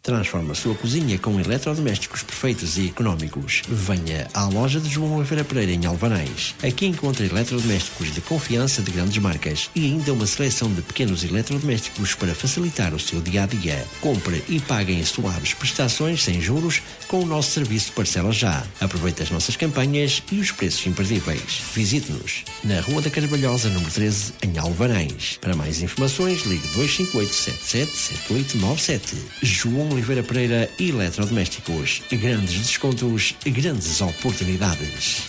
Transforma a sua cozinha com eletrodomésticos perfeitos e económicos. Venha à loja de João Oliveira Pereira em Alvanães. Aqui encontra eletrodomésticos de confiança de grandes marcas e ainda uma seleção de pequenos eletrodomésticos para facilitar o seu dia-a-dia. Compre e pague em suaves prestações sem juros com o nosso serviço de parcela já. Aproveite as nossas campanhas e os preços imperdíveis. Visite-nos na Rua da Carvalhosa, número 13, em Alvanães. Para mais informações, ligue 258 77 7897. João Oliveira Pereira Eletrodomésticos. Grandes descontos, grandes oportunidades.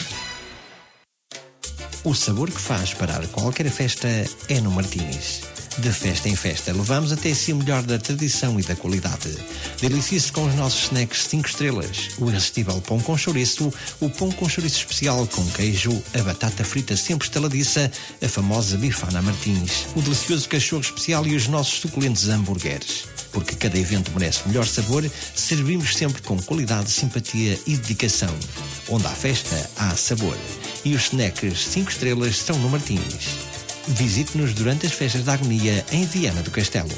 O sabor que faz parar qualquer festa é no Martins. De festa em festa, levamos até si o melhor da tradição e da qualidade. Delicie-se com os nossos snacks 5 estrelas, o irresistível pão com chouriço, o pão com chouriço especial com queijo, a batata frita sempre estaladiça, a famosa bifana Martins, o delicioso cachorro especial e os nossos suculentos hambúrgueres. Porque cada evento merece melhor sabor, servimos sempre com qualidade, simpatia e dedicação. Onde há festa, há sabor. E os snacks 5 estrelas estão no Martins. Visite-nos durante as festas da Agonia em Viana do Castelo.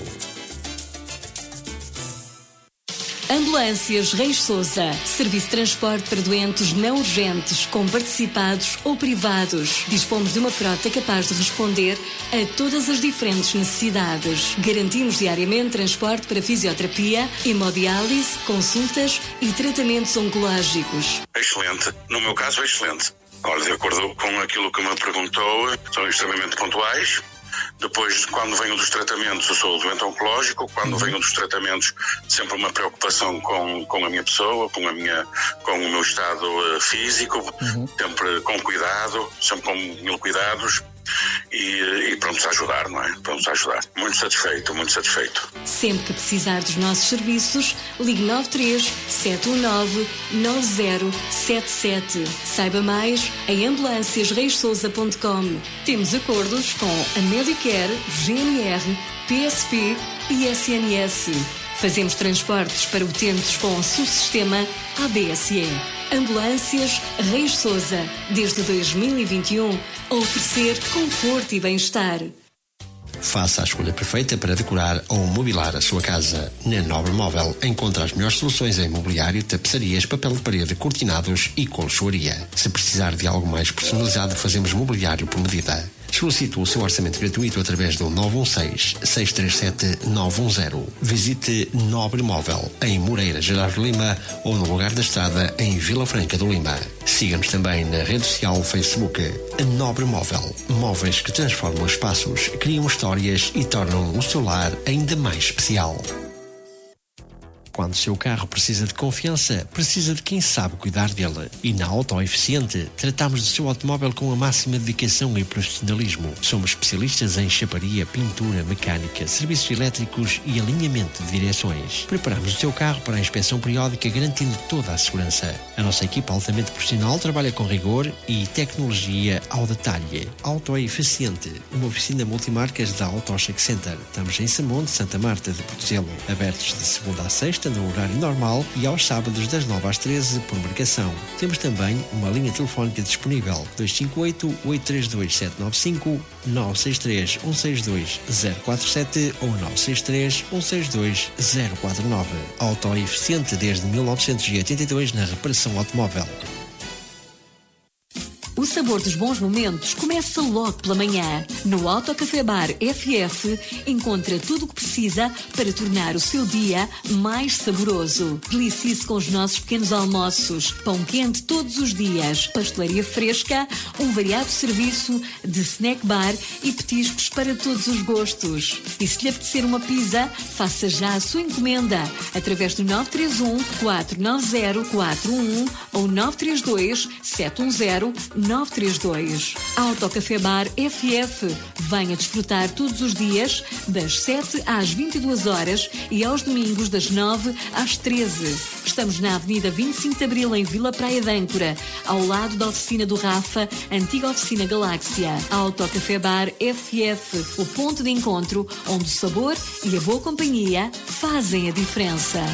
Ambulâncias Reis Sousa. Serviço de transporte para doentes não urgentes, com participados ou privados. Dispomos de uma frota capaz de responder a todas as diferentes necessidades. Garantimos diariamente transporte para fisioterapia, hemodiálise, consultas e tratamentos oncológicos. Excelente. No meu caso, é excelente. Olha, de acordo com aquilo que me perguntou, são extremamente pontuais. Depois, quando venho dos tratamentos, eu sou doente oncológico. Quando venho dos tratamentos, sempre uma preocupação com a minha pessoa, com o meu estado físico, sempre com cuidado, sempre com mil cuidados. E prontos a ajudar, não é? Prontos a ajudar. Muito satisfeito, muito satisfeito. Sempre que precisar dos nossos serviços, ligue 93 719 9077. Saiba mais em ambulanciasreissousa.com. Temos acordos com a Medicare, GNR, PSP e SNS. Fazemos transportes para utentes com subsistema ABSE. Ambulâncias Reis Sousa, desde 2021, a oferecer conforto e bem-estar. Faça a escolha perfeita para decorar ou mobilar a sua casa. Na Nobre Móvel encontra as melhores soluções em mobiliário, tapeçarias, papel de parede, cortinados e colchoaria. Se precisar de algo mais personalizado, fazemos mobiliário por medida. Solicite o seu orçamento gratuito através do 916-637-910. Visite Nobre Móvel em Moreira, Gerardo Lima, ou no Lugar da Estrada em Vila Franca do Lima. Siga-nos também na rede social Facebook. Nobre Móvel. Móveis que transformam espaços, criam histórias e tornam o seu lar ainda mais especial. Quando o seu carro precisa de confiança, precisa de quem sabe cuidar dele. E na Auto Eficiente, tratamos do seu automóvel com a máxima dedicação e profissionalismo. Somos especialistas em chaparia, pintura, mecânica, serviços elétricos e alinhamento de direções. Preparamos o seu carro para a inspeção periódica, garantindo toda a segurança. A nossa equipa altamente profissional trabalha com rigor e tecnologia ao detalhe. Auto Eficiente, uma oficina multimarcas da Auto Check Center. Estamos em Samonte, Santa Marta de Portozelo. Abertos de segunda a sexta, no horário normal, e aos sábados das 9 às 13 por marcação. Temos também uma linha telefónica disponível 258-832-795, 963-162-047 ou 963-162-049. Auto Eficiente desde 1982 na reparação automóvel. O sabor dos bons momentos começa logo pela manhã. No Autocafé Bar FF encontra tudo o que precisa para tornar o seu dia mais saboroso. Delicie-se com os nossos pequenos almoços, pão quente todos os dias, pastelaria fresca, um variado serviço de snack bar e petiscos para todos os gostos. E se lhe apetecer uma pizza, faça já a sua encomenda através do 931-490-41 ou 932-710-932. Autocafé Bar FF. Venha desfrutar todos os dias das 7 às 22 horas e aos domingos das 9 às 13. Estamos na Avenida 25 de Abril em Vila Praia de Âncora, ao lado da oficina do Rafa, antiga oficina Galáxia. Autocafé Bar FF, o ponto de encontro onde o sabor e a boa companhia fazem a diferença.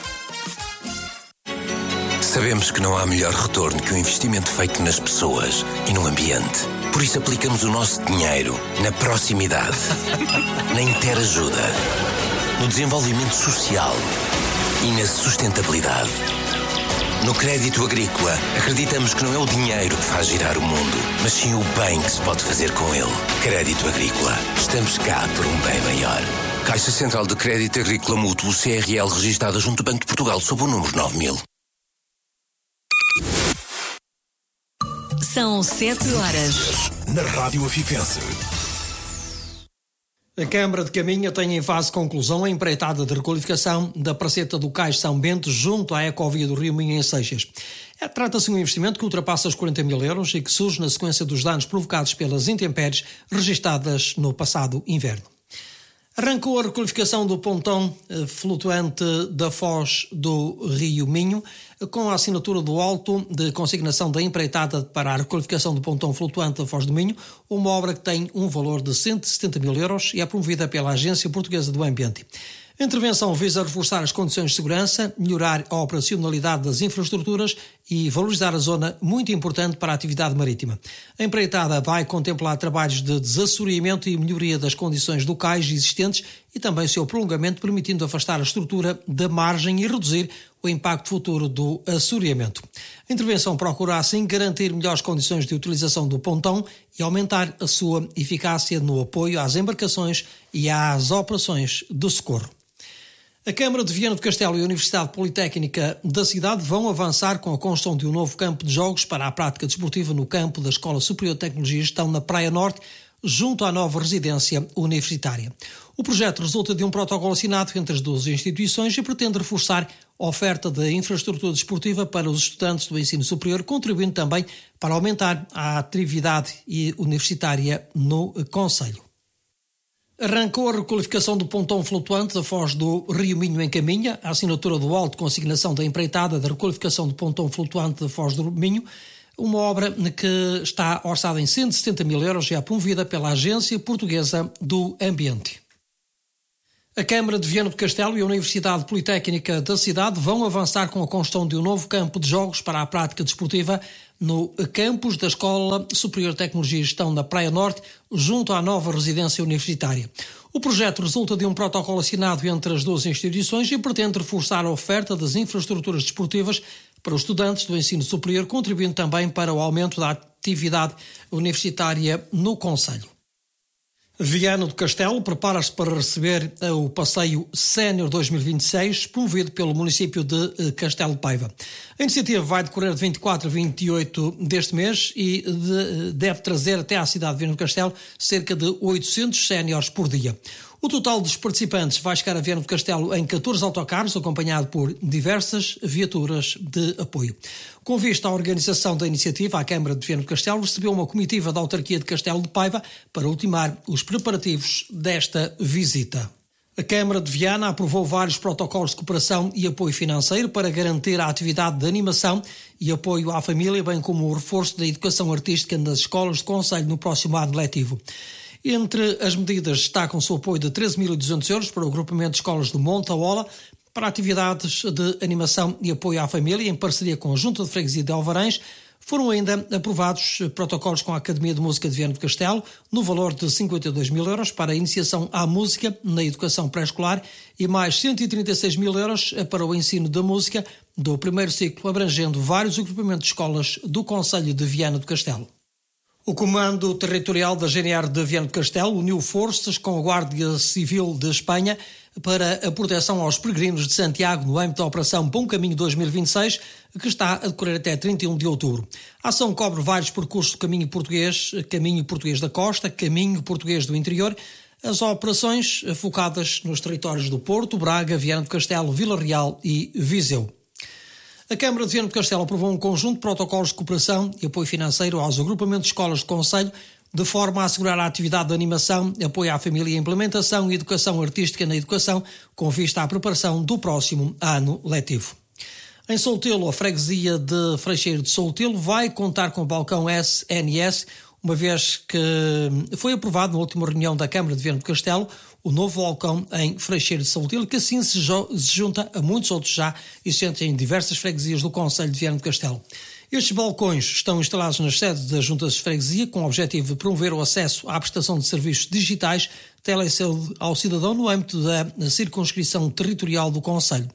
Sabemos que não há melhor retorno que o investimento feito nas pessoas e no ambiente. Por isso aplicamos o nosso dinheiro na proximidade, na interajuda, no desenvolvimento social e na sustentabilidade. No Crédito Agrícola, acreditamos que não é o dinheiro que faz girar o mundo, mas sim o bem que se pode fazer com ele. Crédito Agrícola. Estamos cá por um bem maior. Caixa Central de Crédito Agrícola Mútuo CRL, registada junto ao Banco de Portugal sob o número 9000. São 7 horas. Na Rádio Afifense. A Câmara de Caminha tem em fase de conclusão a empreitada de requalificação da Praceta do Cais São Bento junto à Ecovia do Rio Minho em Seixas. Trata-se de um investimento que ultrapassa os 40 mil euros e que surge na sequência dos danos provocados pelas intempéries registadas no passado inverno. Arrancou a requalificação do pontão flutuante da Foz do Rio Minho, com a assinatura do auto de consignação da empreitada para a requalificação do pontão flutuante da Foz do Minho, uma obra que tem um valor de 170 mil euros e é promovida pela Agência Portuguesa do Ambiente. A intervenção visa reforçar as condições de segurança, melhorar a operacionalidade das infraestruturas e valorizar a zona muito importante para a atividade marítima. A empreitada vai contemplar trabalhos de desassoreamento e melhoria das condições do cais existentes e também seu prolongamento, permitindo afastar a estrutura da margem e reduzir o impacto futuro do assoreamento. A intervenção procura, assim, garantir melhores condições de utilização do pontão e aumentar a sua eficácia no apoio às embarcações e às operações de socorro. A Câmara de Viana do Castelo e a Universidade Politécnica da cidade vão avançar com a construção de um novo campo de jogos para a prática desportiva no campo da Escola Superior de Tecnologia e Gestão na Praia Norte, junto à nova residência universitária. O projeto resulta de um protocolo assinado entre as duas instituições e pretende reforçar a oferta de infraestrutura desportiva para os estudantes do ensino superior, contribuindo também para aumentar a atividade universitária no concelho. Arrancou a requalificação do pontão flutuante da Foz do Rio Minho em Caminha, a assinatura do auto de consignação da empreitada da requalificação do pontão flutuante da Foz do Minho, uma obra que está orçada em 170 mil euros e é promovida pela Agência Portuguesa do Ambiente. A Câmara de Viana do Castelo e a Universidade Politécnica da cidade vão avançar com a construção de um novo campo de jogos para a prática desportiva no campus da Escola Superior de Tecnologia e Gestão da Praia Norte, junto à nova residência universitária. O projeto resulta de um protocolo assinado entre as duas instituições e pretende reforçar a oferta das infraestruturas desportivas para os estudantes do ensino superior, contribuindo também para o aumento da atividade universitária no concelho. Viana do Castelo prepara-se para receber o Passeio Sénior 2026, promovido pelo município de Castelo de Paiva. A iniciativa vai decorrer de 24 a 28 deste mês e deve trazer até à cidade de Viana do Castelo cerca de 800 séniores por dia. O total dos participantes vai chegar a Viana do Castelo em 14 autocarros, acompanhado por diversas viaturas de apoio. Com vista à organização da iniciativa, a Câmara de Viana do Castelo recebeu uma comitiva da autarquia de Castelo de Paiva para ultimar os preparativos desta visita. A Câmara de Viana aprovou vários protocolos de cooperação e apoio financeiro para garantir a atividade de animação e apoio à família, bem como o reforço da educação artística nas escolas de concelho no próximo ano letivo. Entre as medidas destacam-se o apoio de 13.200 euros para o agrupamento de escolas de Montaola para atividades de animação e apoio à família em parceria com a Junta de Freguesia de Alvarães. Foram ainda aprovados protocolos com a Academia de Música de Viana do Castelo no valor de 52 mil euros para a iniciação à música na educação pré-escolar e mais 136 mil euros para o ensino da música do primeiro ciclo, abrangendo vários agrupamentos de escolas do concelho de Viana do Castelo. O Comando Territorial da GNR de Viana do Castelo uniu forças com a Guarda Civil de Espanha para a proteção aos peregrinos de Santiago no âmbito da Operação Bom Caminho 2026, que está a decorrer até 31 de outubro. A ação cobre vários percursos do Caminho Português da Costa, Caminho Português do Interior, as operações focadas nos territórios do Porto, Braga, Viana do Castelo, Vila Real e Viseu. A Câmara de Viana do Castelo aprovou um conjunto de protocolos de cooperação e apoio financeiro aos agrupamentos de escolas de concelho, de forma a assegurar a atividade de animação, apoio à família, implementação e educação artística na educação, com vista à preparação do próximo ano letivo. Em Soutelo, a freguesia de Freixeiro de Soutelo vai contar com o balcão SNS, uma vez que foi aprovado na última reunião da Câmara de Viana do Castelo o novo balcão em Freixeiro de Soutelo, que assim se junta a muitos outros já existentes em diversas freguesias do concelho de Viana do Castelo. Estes balcões estão instalados nas sedes das juntas de freguesia com o objetivo de promover o acesso à prestação de serviços digitais telesaúde ao cidadão no âmbito da circunscrição territorial do concelho.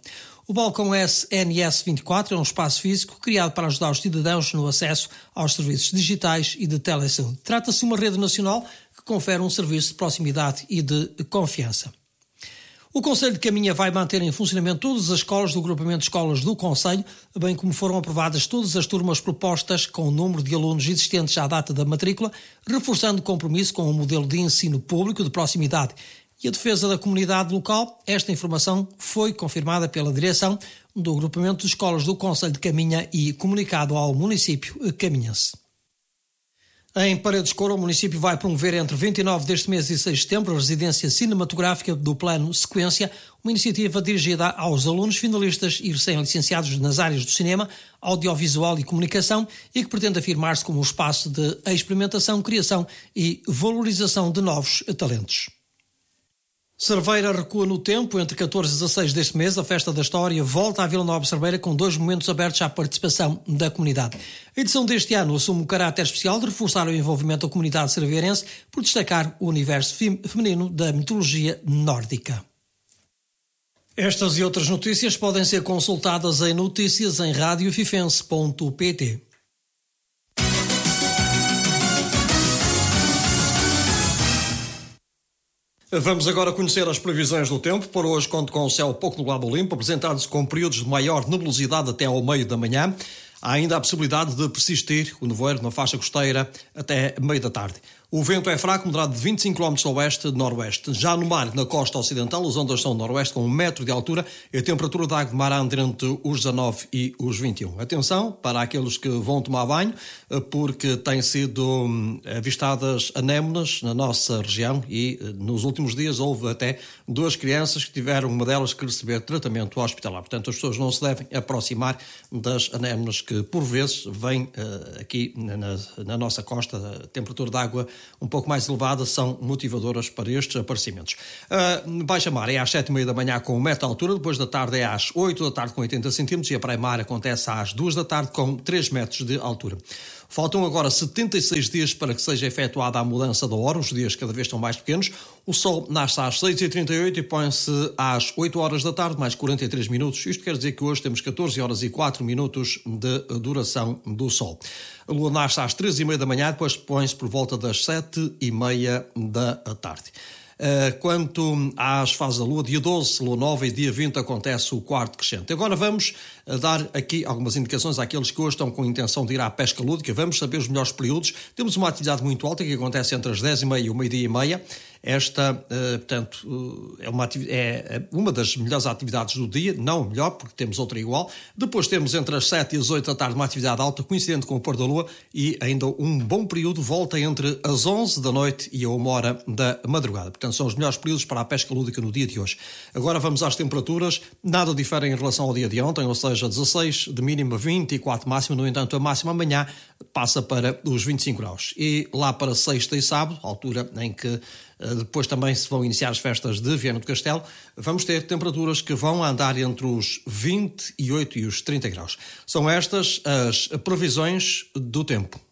O balcão SNS 24 é um espaço físico criado para ajudar os cidadãos no acesso aos serviços digitais e de telesaúde. Trata-se de uma rede nacional que confere um serviço de proximidade e de confiança. O Conselho de Caminha vai manter em funcionamento todas as escolas do agrupamento de escolas do Conselho, bem como foram aprovadas todas as turmas propostas com o número de alunos existentes à data da matrícula, reforçando o compromisso com o modelo de ensino público de proximidade e a defesa da comunidade local. Esta informação foi confirmada pela direção do agrupamento de escolas do Conselho de Caminha e comunicado ao município caminhense. Em Paredes de Cora, o município vai promover entre 29 deste mês e 6 de setembro a residência cinematográfica do Plano Sequência, uma iniciativa dirigida aos alunos finalistas e recém-licenciados nas áreas do cinema, audiovisual e comunicação e que pretende afirmar-se como um espaço de experimentação, criação e valorização de novos talentos. Cerveira recua no tempo. Entre 14 e 16 deste mês, a Festa da História volta à Vila Nova de Cerveira com 2 momentos abertos à participação da comunidade. A edição deste ano assume um caráter especial de reforçar o envolvimento da comunidade cerveirense por destacar o universo feminino da mitologia nórdica. Estas e outras notícias podem ser consultadas em notícias em radiofifense.pt. Vamos agora conhecer as previsões do tempo. Para hoje conto com o céu pouco nublado ou limpo, apresentando-se com períodos de maior nebulosidade até ao meio da manhã. Há ainda a possibilidade de persistir o nevoeiro na faixa costeira até meio da tarde. O vento é fraco, moderado de 25 km a oeste-noroeste. Já no mar, na costa ocidental, as ondas são noroeste com 1 metro de altura e a temperatura da água de mar anda entre os 19 e os 21. Atenção para aqueles que vão tomar banho, porque têm sido avistadas anémonas na nossa região e nos últimos dias houve até 2 crianças que tiveram, uma delas, que receber tratamento hospitalar. Portanto, as pessoas não se devem aproximar das anémonas que, por vezes, vêm aqui na nossa costa. A temperatura da água um pouco mais elevada são motivadoras para estes aparecimentos. Baixa mar é às 7h30 da manhã com 1 metro de altura, depois da tarde é às 8 da tarde com 80 centímetros e a praia-mar acontece às 2 da tarde com 3 metros de altura. Faltam agora 76 dias para que seja efetuada a mudança da hora, os dias cada vez estão mais pequenos. O sol nasce às 6h38 e põe-se às 8 horas da tarde, mais 43 minutos. Isto quer dizer que hoje temos 14 horas e 4 minutos de duração do sol. A lua nasce às 13h30 da manhã, depois põe-se por volta das 7h30 da tarde. Quanto às fases da lua, dia 12, lua nova, e dia 20 acontece o quarto crescente. Agora vamos dar aqui algumas indicações àqueles que hoje estão com a intenção de ir à pesca lúdica. Vamos saber os melhores períodos. Temos uma atividade muito alta que acontece entre as 10h30 e o meio-dia e meia. Esta, portanto, é uma das melhores atividades do dia, não a melhor, porque temos outra igual. Depois temos entre as 7 e as 8 da tarde uma atividade alta, coincidente com o pôr da lua, e ainda um bom período volta entre as 11 da noite e a 1h da madrugada. Portanto, são os melhores períodos para a pesca lúdica no dia de hoje. Agora vamos às temperaturas. Nada difere em relação ao dia de ontem, ou seja, 16 de mínima, 24 máxima. No entanto, a máxima amanhã passa para os 25 graus. E lá para sexta e sábado, altura em que depois também se vão iniciar as festas de Viana do Castelo, vamos ter temperaturas que vão andar entre os 28 e os 30 graus. São estas as previsões do tempo.